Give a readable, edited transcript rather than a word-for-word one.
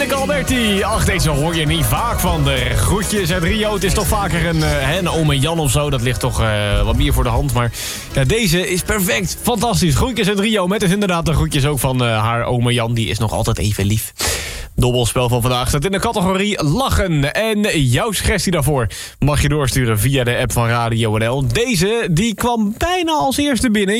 Lenneke Alberti. Ach, deze hoor je niet vaak van de groetjes uit Rio. Het is toch vaker een ome Jan of zo. Dat ligt toch wat meer voor de hand. Maar ja, deze is perfect. Fantastisch. Groetjes uit Rio. Met dus inderdaad de groetjes ook van haar ome Jan. Die is nog altijd even lief. Dobbelspel van vandaag staat in de categorie lachen. En jouw suggestie daarvoor mag je doorsturen via de app van Radio NL. Deze die kwam bijna als eerste binnen.